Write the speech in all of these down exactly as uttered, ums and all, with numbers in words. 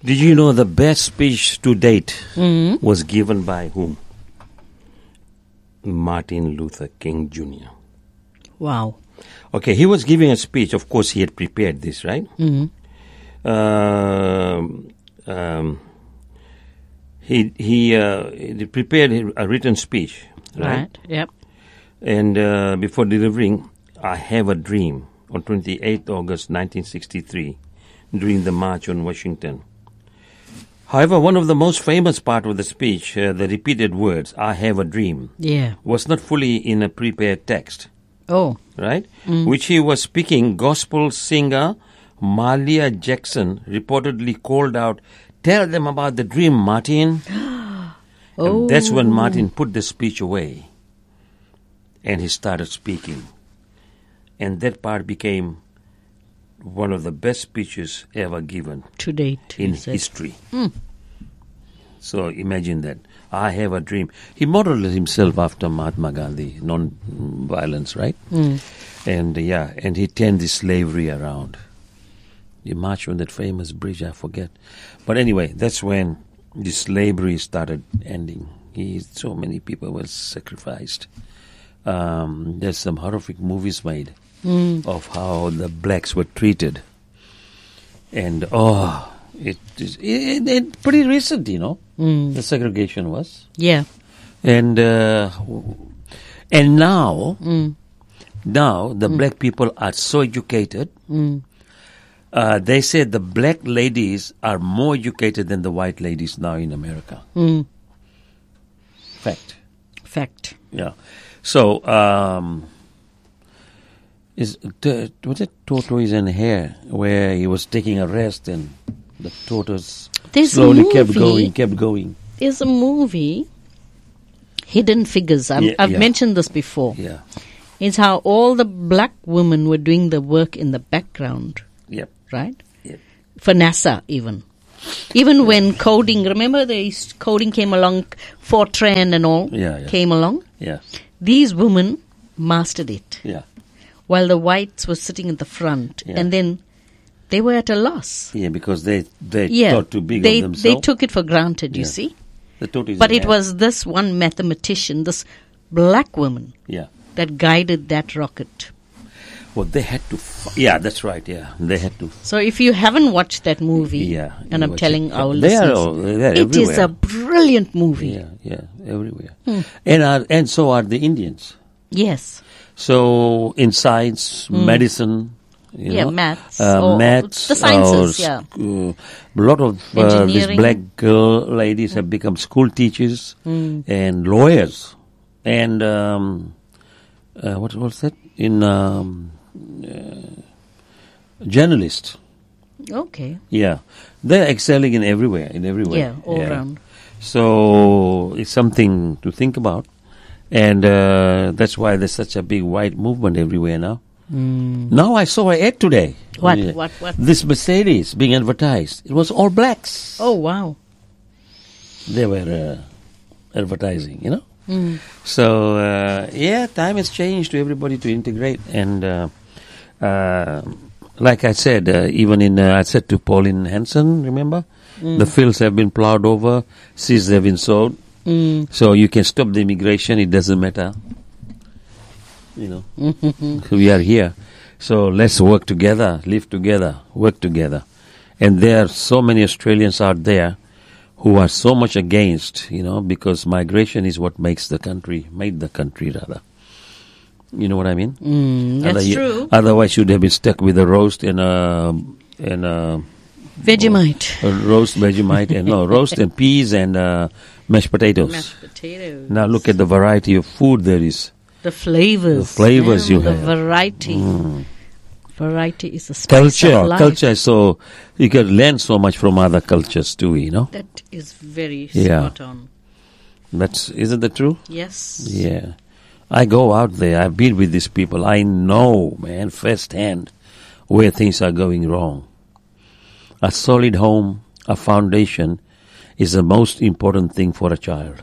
Did you know the best speech to date Mm-hmm. was given by whom? Martin Luther King Junior Wow. Okay, he was giving a speech. Of course, he had prepared this, right? Mm-hmm. Um, um, he he, uh, he prepared a written speech, right? Right. Yep. And uh, before delivering, I Have a Dream on twenty-eighth of August nineteen sixty-three, during the March on Washington. However, one of the most famous part of the speech, uh, the repeated words, I have a dream, Yeah. was not fully in a prepared text, Oh. right? Which he was speaking, gospel singer Malia Jackson reportedly called out, tell them about the dream, Martin. Oh. And that's when Martin put the speech away and he started speaking. And that part became one of the best speeches ever given To date. in you said. history. So imagine that. I have a dream. He modeled himself after Mahatma Gandhi, non-violence, right? And uh, yeah, and he turned the slavery around. He marched on that famous bridge, I forget. But anyway, that's when the slavery started ending. He, so many people were sacrificed. Um, there's some horrific movies made of how the blacks were treated. And oh, it is it, it, pretty recent, you know, the segregation was. Yeah. And uh, and now, Mm. now the black people are so educated. Uh, they say the black ladies are more educated than the white ladies now in America. Mm. Fact. Fact. Yeah. So, um, is t- was it Tortoise and Hare where he was taking a rest and the tortoise There's a slowly kept movie. going, kept going. There's a movie, Hidden Figures. I'm, Yeah, I've yeah. mentioned this before. Yeah. It's how all the black women were doing the work in the background, Yep. right? Yep. For NASA, even. Even when coding, remember the s- coding came along, Fortran and all Yeah, yeah. came along? Yeah. These women mastered it, Yeah. while the whites were sitting in the front. Yeah. And then they were at a loss. Yeah, because they they Yeah, thought too big they, of themselves. they took it for granted, you Yeah. see. the tortoise But and it Hare. was this one mathematician, this black woman, Yeah. that guided that rocket. Well, they had to. F- yeah, that's right. Yeah, they had to. So if you haven't watched that movie, Yeah, and you I'm watch telling it. our They are listeners, all- they are it is everywhere. a brilliant movie. Yeah, yeah, everywhere. And are, and so are the Indians. Yes. So in science, medicine, you Yeah, know, maths, uh, or maths, the sciences, or yeah. sc- uh, a lot of uh, these Engineering. black girl ladies have become school teachers and lawyers, and um, uh, what was that in um, uh, journalists? Okay. Yeah, they're excelling in everywhere, in everywhere. Yeah, all round. So it's something to think about, and uh, that's why there's such a big white movement everywhere now. Now I saw an ad today. What, Yeah. what, what? This Mercedes being advertised. It was all blacks. Oh, wow. They were uh, advertising, you know. So uh, yeah, time has changed to everybody to integrate, and uh, uh, like I said, uh, even in uh, I said to Pauline Hanson, remember, the fields have been plowed over, seeds have been sowed, so you can stop the immigration. It doesn't matter, you know. We are here, so let's work together, live together, work together, and there are so many Australians out there who are so much against, you know, because migration is what makes the country, made the country rather. You know what I mean? Mm, that's Other- true. Otherwise, you'd have been stuck with a roast and a and a, Vegemite. a roast Vegemite and no roast and peas and uh, mashed potatoes. Mashed potatoes. Now look at the variety of food there is. The flavors. The flavors yeah, you the have. variety. Variety is the spice Culture, of life. culture. So you can learn so much from other cultures too. You know, That is very Yeah. spot on. that's isn't that true? Yes. Yeah. I go out there. I've been with these people. I know, man, firsthand where things are going wrong. A solid home, a foundation, is the most important thing for a child.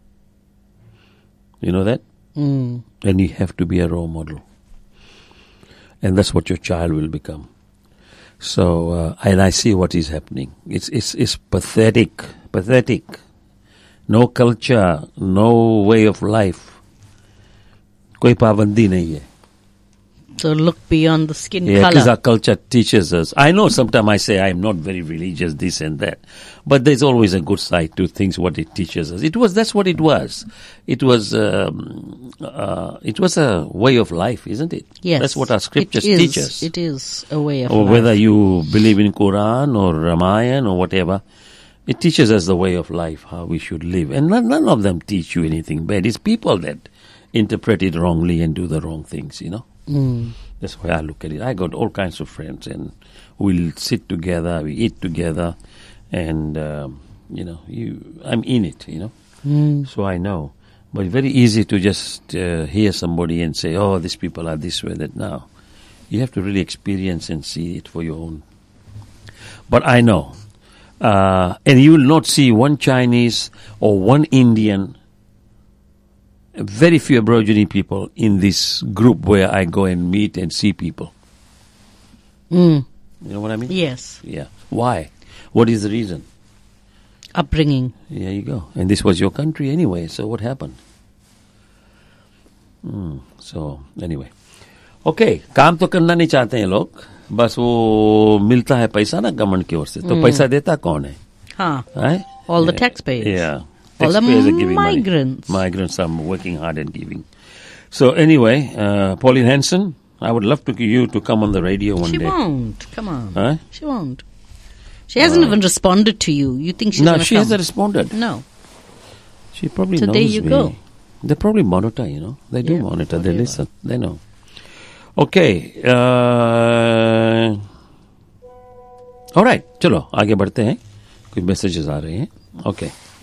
You know that? Mm. And you have to be a role model. And that's what your child will become. So, uh, and I see what is happening. It's, it's, it's pathetic, pathetic. No culture, no way of life. कोई पाबंदी नहीं है. So look beyond the skin Yeah, color. because our culture teaches us. I know sometimes I say I'm not very religious, this and that, but there's always a good side to things. What it teaches us, it was that's what it was. It was um, uh, it was a way of life, isn't it? Yes, that's what our scriptures it is, teach us. It is a way of or life. whether you believe in Quran or Ramayana or whatever, it teaches us the way of life, how we should live, and none, none of them teach you anything bad. It's people that interpret it wrongly and do the wrong things, you know. Mm. That's why I look at it. I got all kinds of friends, and we'll sit together, we eat together, and um, you know, you, I'm in it, you know. Mm. So I know, but very easy to just uh, hear somebody and say, "Oh, these people are this way, that." Now, you have to really experience and see it for your own. But I know, uh, and you will not see one Chinese or one Indian. Very few Aborigine people in this group where I go and meet and see people. Mm. You know what I mean? Yes. Yeah. Why? What is the reason? Upbringing. There you go. And this was your country anyway, so what happened? Hmm. So, anyway. Okay, काम तो करना नहीं चाहते हैं लोग, बस वो मिलता है पैसा ना गवर्नमेंट की ओर से, तो पैसा देता कौन है? हाँ. Right? All the Yeah. taxpayers. Yeah. All the Taxpayers are giving money. migrants. Migrants are working hard and giving. So anyway, uh, Pauline Hanson, I would love to you to come on the radio one She day. won't. Come on. Huh? She won't. She hasn't even responded to you. You think she's No, going to she come? hasn't responded. No. She probably So knows there you me. go. They probably monitor, you know. They do Yeah, monitor. They whatever. listen. They know. Okay. Uh, all right. चलो आगे बढ़ते हैं. कुछ messages आ रहे हैं. Okay.